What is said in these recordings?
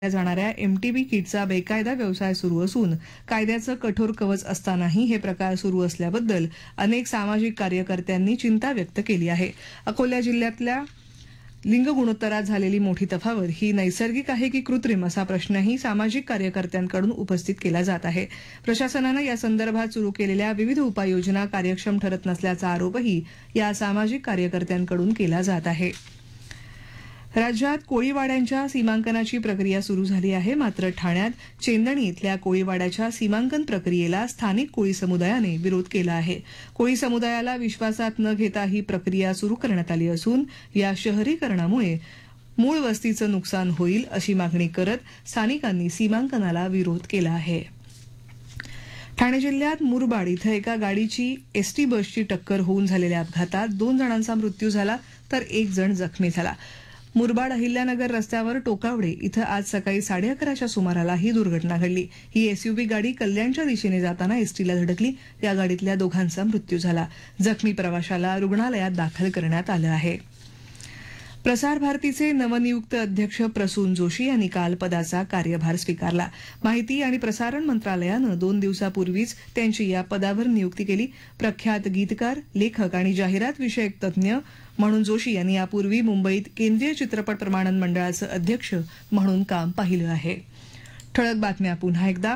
जाणाऱ्या एमटीबी किटचा बेकायदा व्यवसाय सुरू असून कायद्याचं कठोर कवच असतानाही हे प्रकार सुरू असल्याबद्दल अनेक सामाजिक कार्यकर्त्यांनी चिंता व्यक्त केली आहे. अकोला जिल्ह्यातल्या लिंग गुणोत्तरात झालेली मोठी तफावत ही नैसर्गिक आहे की कृत्रिम असा प्रश्नही सामाजिक कार्यकर्त्यांकडून उपस्थित केला जात आहे. प्रशासनानं या संदर्भात सुरू केलेल्या विविध उपाययोजना कार्यक्षम ठरत नसल्याचा आरोपही या सामाजिक कार्यकर्त्यांकडून केला जात आहे. राज्यात कोळीवाड्यांच्या सीमांकनाची प्रक्रिया सुरू झाली आहे. मात्र ठाण्यात चेंदणी इथल्या कोळीवाड्याच्या सीमांकन प्रक्रियेला स्थानिक कोळी समुदायाने विरोध केला आहे. कोळी समुदायाला विश्वासात न घेता ही प्रक्रिया सुरू करण्यात आली असून या शहरीकरणामुळे मूळ वस्तीचं नुकसान होईल अशी मागणी करत स्थानिकांनी सीमांकनाला विरोध केला आहे. ठाणे जिल्ह्यात मुरबाड इथं एका गाडीची एसटी बसची टक्कर होऊन झालेल्या अपघातात 2 जणांचा मृत्यू झाला तर 1 जण जखमी झाला. मुरबाड अहिल्यानगर रस्त्यावर टोकावडे इथं आज सकाळी 11:30च्या सुमाराला ही दुर्घटना घडली. ही एसयूव्ही गाडी कल्याणच्या दिशेने जाताना एसटीला धडकली. या गाडीतल्या दोघांचा मृत्यू झाला. जखमी प्रवाशाला रुग्णालयात दाखल करण्यात आलं आहे. प्रसार भारतीचे नवनियुक्त अध्यक्ष प्रसून जोशी यांनी काल पदाचा कार्यभार स्वीकारला. माहिती आणि प्रसारण मंत्रालयानं 2 दिवसापूर्वीच त्यांची या पदावर नियुक्ती केली. प्रख्यात गीतकार, लेखक आणि जाहिरात विषयक तज्ज्ञ म्हणून जोशी यांनी यापूर्वी मुंबईत केंद्रीय चित्रपट प्रमाणन मंडळाचे अध्यक्ष म्हणून काम पाहिलं आहे. ठळक बातम्या पुन्हा एकदा.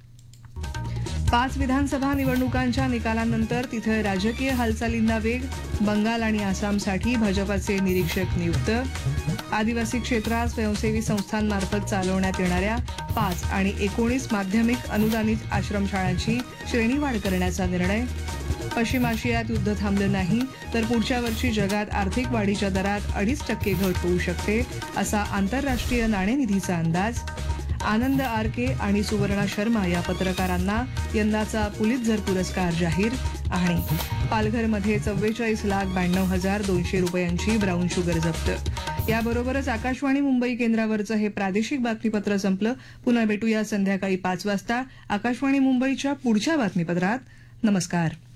5 विधानसभा निवडणुकांच्या निकालांनंतर तिथे राजकीय हालचालींना वेग. बंगाल आणि आसामसाठी भाजपाचे निरीक्षक नियुक्त. आदिवासी क्षेत्रात स्वयंसेवी संस्थांमार्फत चालवण्यात येणाऱ्या 5 आणि 19 माध्यमिक अनुदानित आश्रमशाळांची श्रेणीवाढ करण्याचा निर्णय. पश्चिम आशियात युद्ध थांबलं नाही तर पुढच्या वर्षी जगात आर्थिक वाढीच्या दरात 2.5% घट होऊ शकते असा आंतरराष्ट्रीय नाणेनिधीचा अंदाज. आनंद आरके आणि सुवर्णा शर्मा या पत्रकारांना यंदाचा पुलित्झर पुरस्कार जाहीर. आणि पालघरमध्ये 44,92,200 रुपयांची ब्राऊन शुगर जप्त. याबरोबरच आकाशवाणी मुंबई केंद्रावरचं हे प्रादेशिक बातमीपत्र संपलं. पुन्हा भेटूया संध्याकाळी 5 वाजता आकाशवाणी मुंबईच्या पुढच्या बातमीपत्रात. नमस्कार.